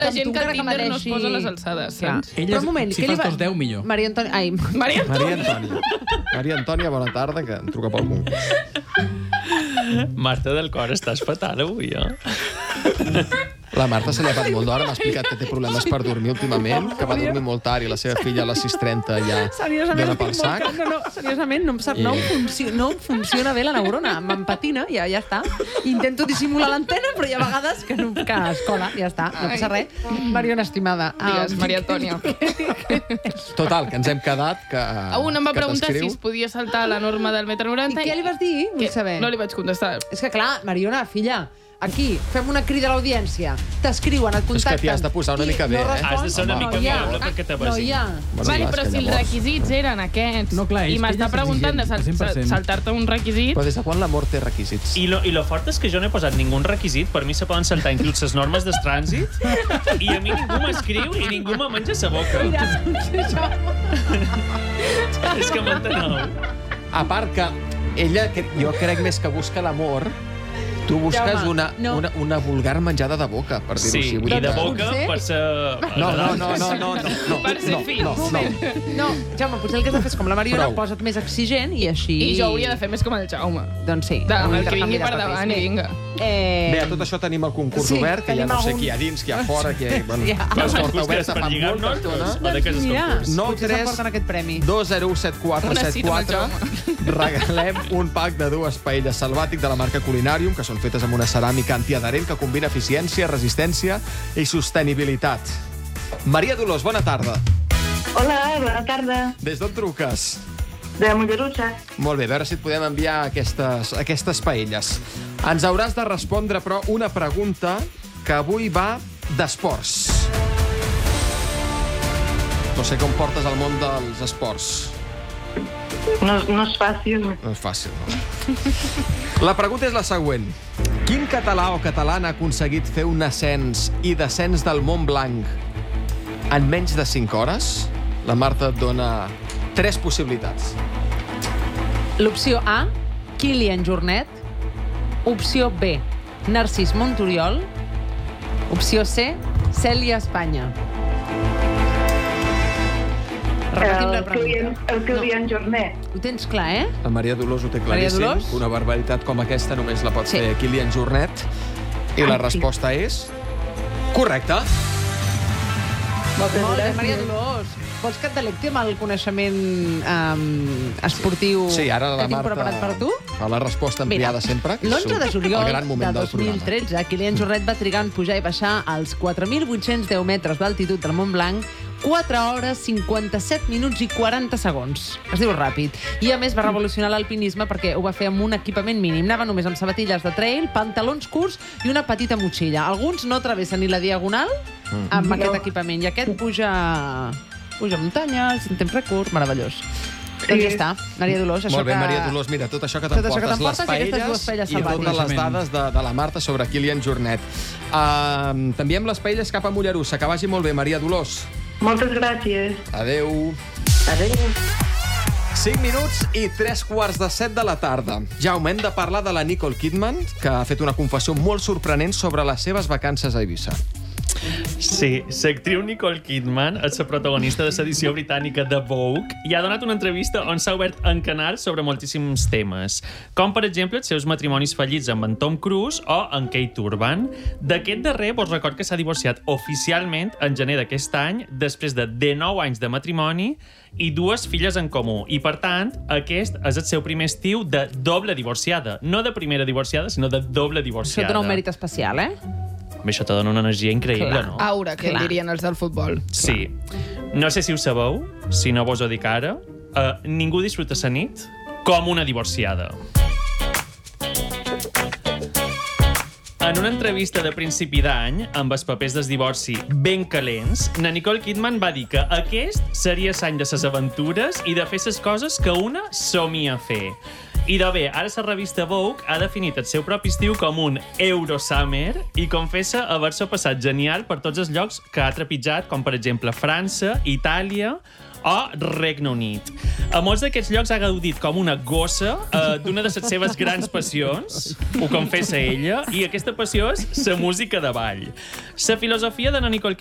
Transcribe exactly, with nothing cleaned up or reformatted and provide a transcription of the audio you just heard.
La gent que a Tinder no es posa a les alçades, saps? Ella, però un moment, si fas dos deu, millor. Maria Antònia... Ai, Maria Maria Antònia. Maria Antònia, bona tarda, que em truca pel concurs. Marta del Cor, estàs fatal avui, eh? La Marta s'ha llevat molt d'hora, m'ha explicat que té problemes per dormir últimament, que va dormir molt tard i la seva filla a les sis trenta ja dona pel sac. No, no, seriosament, no, em, no, em funcio, no em funciona bé la neurona. M'empatina, ja, ja està. Intento dissimular l'antena, però hi ha vegades que no que escola, ja està, no passa res. Mariona, estimada. Digues, Maria Antònia. Total, que ens hem quedat que Un em va preguntar si es podia saltar la norma del metre noranta. I què li vas dir? Vull saber. No li vaig contestar. És que clar, Mariona, filla, aquí, fem una crida a l'audiència. T'escriuen, et contacten. És que t'hi has de posar una mica bé, eh? Has de ser una mica amable perquè te vagi. No hi ha. Vale, però si els requisits eren aquests No, clar, és i que m'està ella és preguntant de sal exigent, al cent per cent. saltar-te un requisit... Però des de quan l'amor té requisits? I lo, I lo fort és que jo no he posat ningú requisit. Per mi se poden saltar inclús les normes del trànsit i a mi ningú m'escriu i ningú me menja sa boca. És que m'enteneu. A part que ella, que jo crec més que busca l'amor, tu busques Jaume, una, no. una, una vulgar menjada de boca, per dir-ho Sí, així. Vull i dir de que- boca Potser? per ser... No, no, no, no, no, no, no, Per ser no, fins. no, no. No, Jaume, potser el que has de fer és com la Mariona, Prou. posa't més exigent i així... I jo hauria de fer més com el Jaume. Doncs sí. De, amb un el que intercanvi vingui de per papers. davant i Bé, vinga. Eh... Bé, a tot això tenim el concurs Sí, obert, que ja tenim no sé algun- qui hi ha dins, qui hi ha fora, qui hi ha... Bueno, Ja. la Els porta concurs oberta per fa molta lligar-nos estona. o de què és el Mira, concurs? nou potser tres s'emporten aquest premi. dos zero set quatre Una set cita amb el quatre regalem un pack de dues paelles Salvàtic de la marca Culinarium, que són fetes amb una ceràmica antiadherent que combina eficiència, resistència i sostenibilitat. Maria Dolors, bona tarda. Hola, bona tarda. Des d'on truques? De Mollerussa. Molt bé, a veure si et podem enviar aquestes, aquestes paelles. Ens hauràs de respondre, però, una pregunta que avui va d'esports. No sé com portes al món dels esports. No, no és fàcil. No és fàcil, no? La pregunta és la següent. Quin català o catalana ha aconseguit fer un ascens i descens del Mont Blanc en menys de cinc hores? La Marta et dona tres possibilitats. L'opció A, Kilian Jornet. Opció B, Narcís Montoriol. Opció C, Cèlia Espanya. Repetim la El Kilian, pregunta. el Kilian Jornet. Ho tens clar, eh? La Maria Dolors ho té Maria claríssim. Dolors? Una barbaritat com aquesta només la pot Sí. fer Kilian Jornet. I la resposta és... correcta. Moltes Molt bé, gràcies. Maria Dolors. Vols que et delecti amb el coneixement um, esportiu Sí, ara la que tinc Marta preparat per tu? fa la resposta ampliada sempre. que és L'onze de juliol el gran moment de del dos mil programa. tretze, Kilian Jornet va trigar en pujar i baixar als quatre mil vuit-cents deu metres d'altitud del Mont Blanc quatre hores, cinquanta-set minuts i quaranta segons. Es diu ràpid. I, a més, va revolucionar l'alpinisme perquè ho va fer amb un equipament mínim. Anava només amb sabatilles de trail, pantalons curts i una petita motxilla. Alguns no travessen ni la diagonal amb Mm. aquest No. equipament. I aquest puja, puja muntanyes, en temps rècord, meravellós. Sí. Doncs ja està, Maria Dolors. Això Molt bé, que... Maria Dolors, mira, tot això que Tot això que t'emportes, les t'emportes i aquestes dues paelles paelles i totes salvàtiques. les dades de, de la Marta sobre Kilian Jornet. Uh, T'enviem les paelles cap a Mollerussa. Que vagi molt bé, Maria Dolors. Moltes gràcies. Adeu. Adéu. cinc minuts i tres quarts de set de la tarda. Jaume, hem de parlar de la Nicole Kidman, que ha fet una confessió molt sorprenent sobre les seves vacances a Eivissa. Sí, l'actriu Nicole Kidman és la protagonista de l'edició britànica de Vogue i ha donat una entrevista on s'ha obert en canal sobre moltíssims temes, com per exemple els seus matrimonis fallits amb en Tom Cruise o en Kate Urban. D'aquest darrer, vos record que s'ha divorciat oficialment en gener d'aquest any, després de dinou anys de matrimoni i dues filles en comú. I, per tant, aquest és el seu primer estiu de doble divorciada. No de primera divorciada, sinó de doble Això divorciada. té un mèrit especial, eh? Bé, això te dona una energia increïble, Clar. no? Aura, que en Clar. dirien els del futbol. Sí. No sé si ho sabeu, si no vos ho dic ara, uh, ningú disfruta la nit com una divorciada. En una entrevista de principi d'any, amb els papers del divorci ben calents, na Nicole Kidman va dir que aquest seria l'any de ses aventures i de fer les coses que una somia fer. I de bé, ara la revista Vogue ha definit el seu propi estiu com un Eurosummer i confessa haver-se passat genial per tots els llocs que ha trepitjat, com per exemple França, Itàlia o Regne Unit. A molts d'aquests llocs ha gaudit com una gossa eh, d'una de les seves grans passions, ho confessa ella, i aquesta passió és la música de ball. La filosofia de Nicole